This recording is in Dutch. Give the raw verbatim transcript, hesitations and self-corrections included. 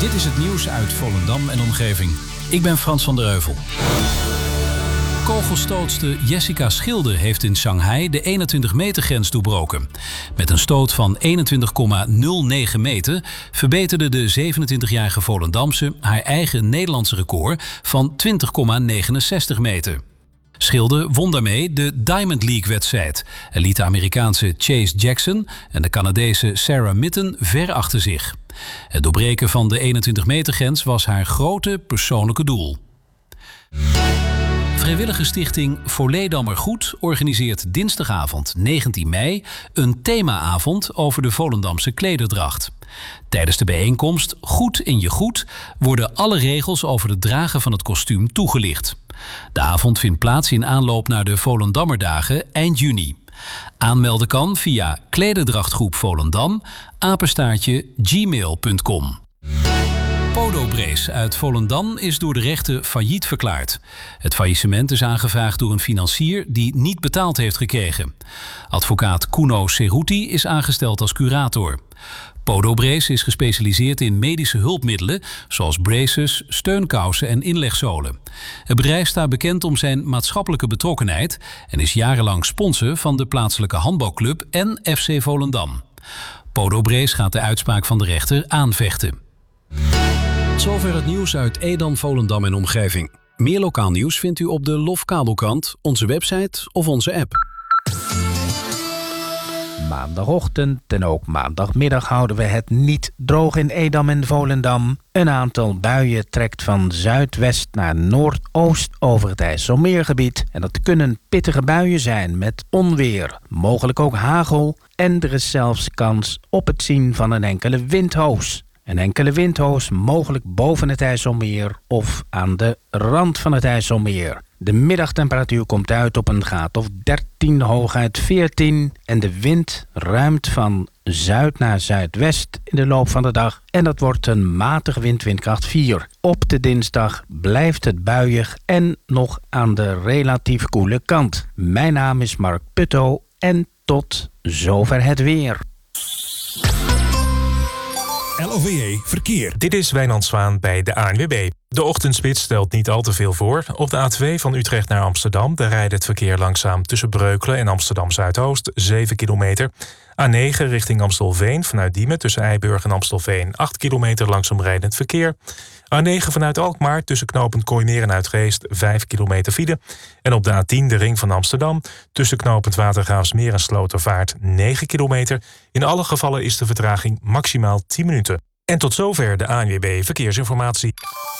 Dit is het nieuws uit Volendam en omgeving. Ik ben Frans van der Heuvel. Kogelstootster Jessica Schilder heeft in Shanghai de eenentwintig meter grens doorbroken. Met een stoot van eenentwintig komma nul negen meter verbeterde de zevenentwintigjarige Volendamse haar eigen Nederlandse record van twintig komma negenenzestig meter. Schilder won daarmee de Diamond League-wedstrijd en liet de Amerikaanse Chase Jackson en de Canadese Sarah Mitten ver achter zich. Het doorbreken van de eenentwintig meter grens was haar grote persoonlijke doel. Vrijwilligersstichting Volendammer Goed organiseert dinsdagavond negentien mei een themaavond over de Volendamse klederdracht. Tijdens de bijeenkomst Goed in je goed worden alle regels over het dragen van het kostuum toegelicht. De avond vindt plaats in aanloop naar de Volendammerdagen eind juni. Aanmelden kan via klederdrachtgroep Volendam, apenstaartje gmail punt com. Podobrace uit Volendam is door de rechter failliet verklaard. Het faillissement is aangevraagd door een financier die niet betaald heeft gekregen. Advocaat Kuno Ceruti is aangesteld als curator. Podobrace is gespecialiseerd in medische hulpmiddelen zoals braces, steunkousen en inlegzolen. Het bedrijf staat bekend om zijn maatschappelijke betrokkenheid en is jarenlang sponsor van de plaatselijke handbalclub en F C Volendam. Podobrace gaat de uitspraak van de rechter aanvechten. Zover het nieuws uit Edam, Volendam en omgeving. Meer lokaal nieuws vindt u op de Lof Kabelkrant, onze website of onze app. Maandagochtend en ook maandagmiddag houden we het niet droog in Edam en Volendam. Een aantal buien trekt van zuidwest naar noordoost over het IJsselmeergebied. En dat kunnen pittige buien zijn met onweer, mogelijk ook hagel. En er is zelfs kans op het zien van een enkele windhoos. Een enkele windhoos mogelijk boven het IJsselmeer of aan de rand van het IJsselmeer. De middagtemperatuur komt uit op een graad of dertien, hooguit veertien. En de wind ruimt van zuid naar zuidwest in de loop van de dag. En dat wordt een matige wind, windkracht vier. Op de dinsdag blijft het buiig en nog aan de relatief koele kant. Mijn naam is Mark Putto en tot zover het weer. L O V E Verkeer. Dit is Wijnand Zwaan bij de A N W B. De ochtendspits stelt niet al te veel voor. Op de A twee van Utrecht naar Amsterdam, daar rijdt het verkeer langzaam tussen Breukelen en Amsterdam Zuidoost, zeven kilometer. A negen richting Amstelveen vanuit Diemen tussen Eiburg en Amstelveen, acht kilometer langzaam rijdend verkeer. A negen vanuit Alkmaar tussen knooppunt Kooimeer en Uitgeest, vijf kilometer file. En op de A tien de ring van Amsterdam tussen knooppunt Watergraafsmeer en Slotervaart, negen kilometer. In alle gevallen is de vertraging maximaal tien minuten. En tot zover de A N W B Verkeersinformatie.